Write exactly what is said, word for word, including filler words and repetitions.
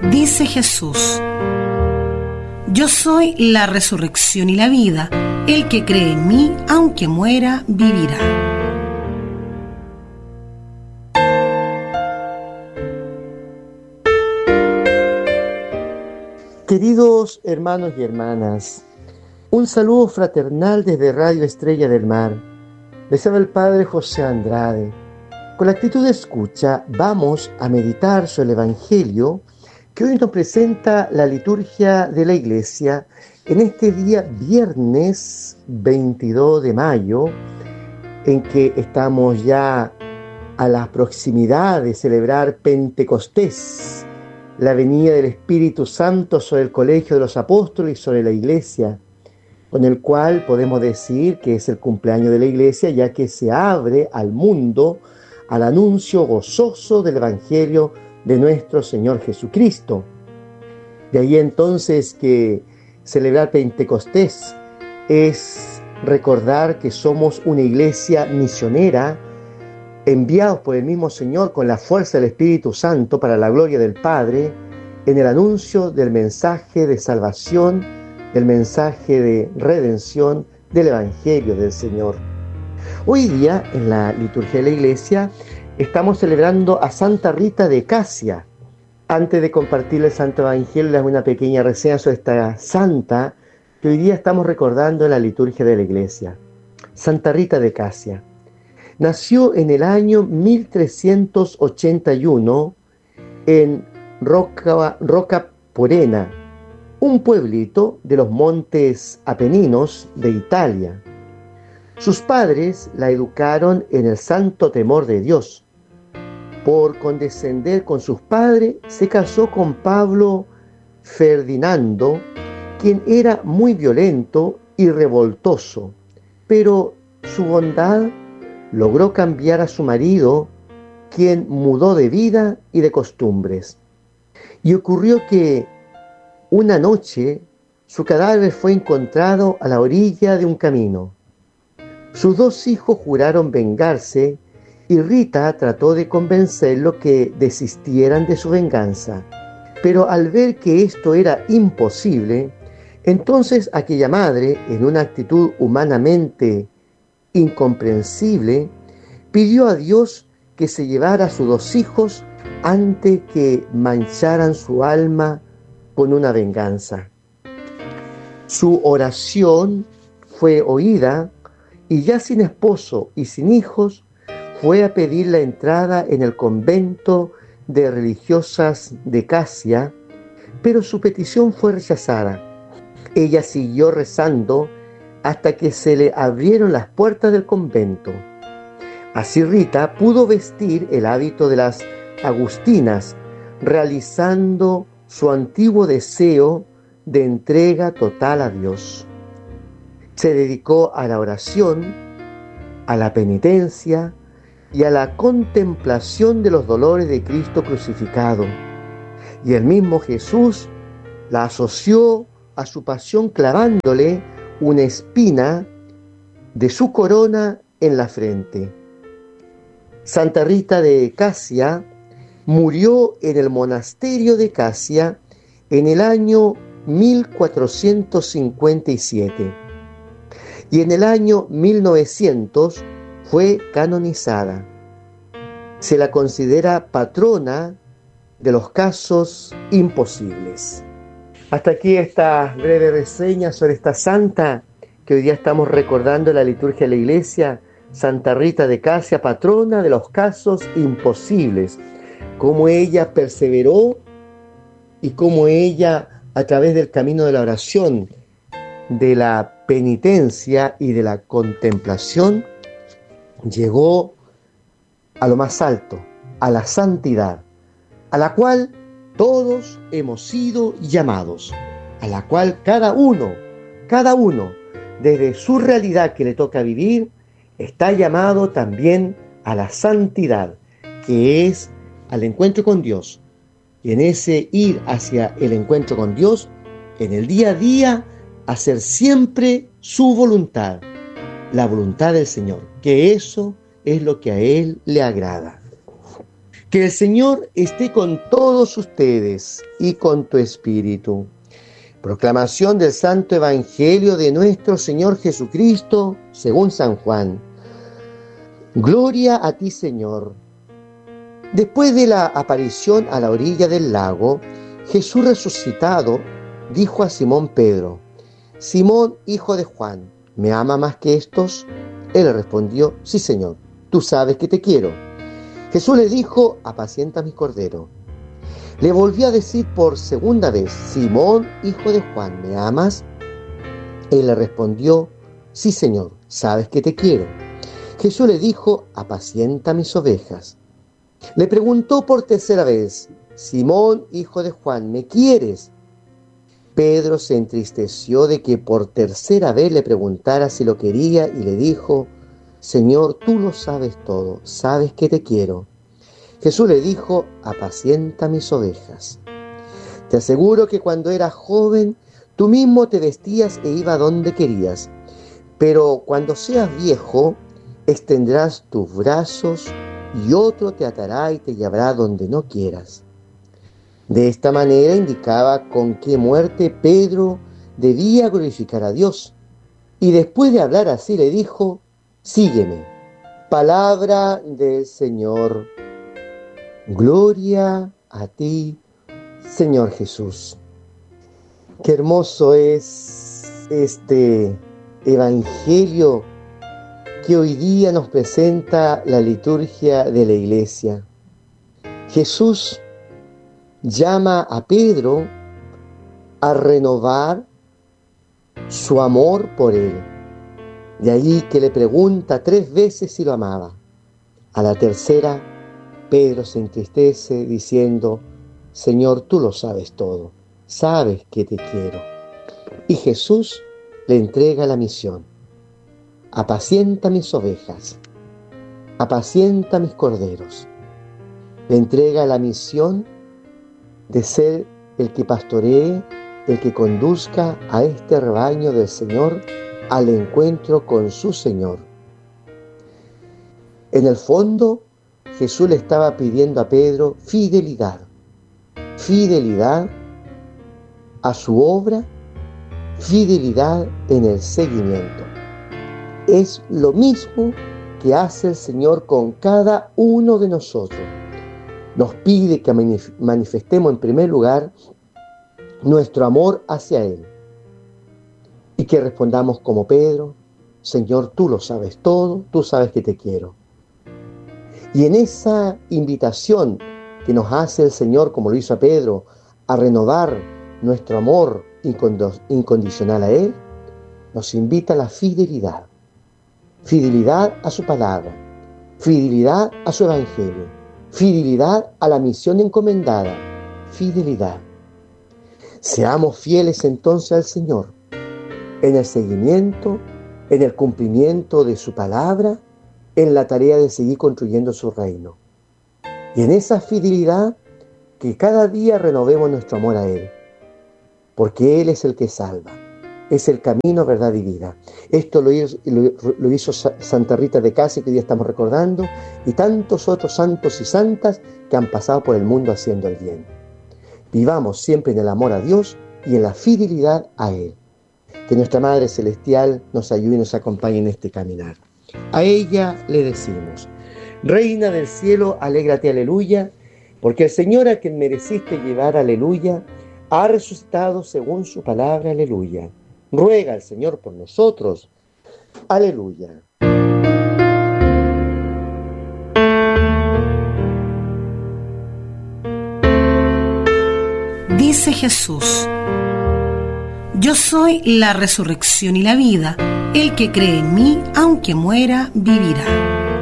Dice Jesús: yo soy la resurrección y la vida. El que cree en mí, aunque muera, vivirá. Queridos hermanos y hermanas, un saludo fraternal desde Radio Estrella del Mar. Les habla el Padre José Andrade. Con la actitud de escucha vamos a meditar sobre el Evangelio que hoy nos presenta la liturgia de la Iglesia en este día viernes veintidós de mayo, en que estamos ya a la proximidad de celebrar Pentecostés, la venida del Espíritu Santo sobre el colegio de los apóstoles y sobre la Iglesia, con el cual podemos decir que es el cumpleaños de la Iglesia, ya que se abre al mundo al anuncio gozoso del Evangelio de nuestro Señor Jesucristo. De ahí entonces que celebrar Pentecostés es recordar que somos una iglesia misionera, enviados por el mismo Señor con la fuerza del Espíritu Santo para la gloria del Padre, en el anuncio del mensaje de salvación, del mensaje de redención del Evangelio del Señor. Hoy día, en la liturgia de la Iglesia, estamos celebrando a Santa Rita de Casia. Antes de compartir el Santo Evangelio, les hago una pequeña reseña sobre esta santa que hoy día estamos recordando en la liturgia de la Iglesia. Santa Rita de Casia nació en el año mil trescientos ochenta y uno en Roca, Roca Porena, un pueblito de los montes Apeninos de Italia. Sus padres la educaron en el santo temor de Dios. Por condescender con sus padres, se casó con Pablo Ferdinando, quien era muy violento y revoltoso, pero su bondad logró cambiar a su marido, quien mudó de vida y de costumbres. Y ocurrió que una noche su cadáver fue encontrado a la orilla de un camino. Sus dos hijos juraron vengarse y Rita trató de convencerlo que desistieran de su venganza. Pero al ver que esto era imposible, entonces aquella madre, en una actitud humanamente incomprensible, pidió a Dios que se llevara a sus dos hijos antes que mancharan su alma con una venganza. Su oración fue oída y ya sin esposo y sin hijos, fue a pedir la entrada en el convento de religiosas de Casia, pero su petición fue rechazada. Ella siguió rezando hasta que se le abrieron las puertas del convento. Así Rita pudo vestir el hábito de las agustinas, realizando su antiguo deseo de entrega total a Dios. Se dedicó a la oración, a la penitencia y a la contemplación de los dolores de Cristo crucificado. Y el mismo Jesús la asoció a su pasión clavándole una espina de su corona en la frente. Santa Rita de Casia murió en el monasterio de Casia en el año mil cuatrocientos cincuenta y siete y en el año mil novecientos fue canonizada. Se la considera patrona de los casos imposibles. Hasta aquí esta breve reseña sobre esta santa que hoy día estamos recordando en la liturgia de la Iglesia, Santa Rita de Casia, patrona de los casos imposibles. Cómo ella perseveró y cómo ella, a través del camino de la oración, de la penitencia y de la contemplación, llegó a lo más alto, a la santidad, a la cual todos hemos sido llamados, a la cual cada uno, cada uno, desde su realidad que le toca vivir, está llamado también a la santidad, que es al encuentro con Dios. Y en ese ir hacia el encuentro con Dios, en el día a día, hacer siempre su voluntad, la voluntad del Señor, que eso es lo que a Él le agrada. Que el Señor esté con todos ustedes y con tu espíritu. Proclamación del Santo Evangelio de nuestro Señor Jesucristo, según San Juan. Gloria a ti, Señor. Después de la aparición a la orilla del lago, Jesús resucitado dijo a Simón Pedro: Simón, hijo de Juan, ¿me ama más que estos? Él le respondió: sí, Señor, tú sabes que te quiero. Jesús le dijo: apacienta mis corderos. Le volvió a decir por segunda vez: Simón, hijo de Juan, ¿me amas? Él le respondió: sí, Señor, sabes que te quiero. Jesús le dijo: apacienta mis ovejas. Le preguntó por tercera vez: Simón, hijo de Juan, ¿me quieres? Pedro se entristeció de que por tercera vez le preguntara si lo quería y le dijo: Señor, tú lo sabes todo, sabes que te quiero. Jesús le dijo: apacienta mis ovejas. Te aseguro que cuando eras joven, tú mismo te vestías e ibas donde querías. Pero cuando seas viejo, extenderás tus brazos y otro te atará y te llevará donde no quieras. De esta manera indicaba con qué muerte Pedro debía glorificar a Dios. Y después de hablar así le dijo: sígueme. Palabra del Señor. Gloria a ti, Señor Jesús. Qué hermoso es este Evangelio que hoy día nos presenta la liturgia de la Iglesia. Jesús llama a Pedro a renovar su amor por él. De ahí que le pregunta tres veces si lo amaba. A la tercera, Pedro se entristece diciendo: Señor, tú lo sabes todo, sabes que te quiero. Y Jesús le entrega la misión: apacienta mis ovejas, apacienta mis corderos. Le entrega la misión de ser el que pastoree, el que conduzca a este rebaño del Señor al encuentro con su Señor. En el fondo, Jesús le estaba pidiendo a Pedro fidelidad, fidelidad a su obra, fidelidad en el seguimiento. Es lo mismo que hace el Señor con cada uno de nosotros. Nos pide que manifestemos en primer lugar nuestro amor hacia Él y que respondamos como Pedro: Señor, tú lo sabes todo, tú sabes que te quiero. Y en esa invitación que nos hace el Señor, como lo hizo a Pedro, a renovar nuestro amor incondicional a Él, nos invita a la fidelidad. Fidelidad a su palabra, fidelidad a su evangelio, fidelidad a la misión encomendada, fidelidad. Seamos fieles entonces al Señor, en el seguimiento, en el cumplimiento de su palabra, en la tarea de seguir construyendo su reino. Y en esa fidelidad, que cada día renovemos nuestro amor a Él, porque Él es el que salva, es el camino, verdad y vida. Esto lo hizo, lo, lo hizo Santa Rita de Casi, que hoy día estamos recordando, y tantos otros santos y santas que han pasado por el mundo haciendo el bien. Vivamos siempre en el amor a Dios y en la fidelidad a Él. Que nuestra Madre Celestial nos ayude y nos acompañe en este caminar. A ella le decimos: Reina del cielo, alégrate, aleluya, porque el Señor, a quien mereciste llevar, aleluya, ha resucitado según su palabra, aleluya. Ruega al Señor por nosotros, aleluya. Dice Jesús: yo soy la resurrección y la vida. El que cree en mí, aunque muera, vivirá.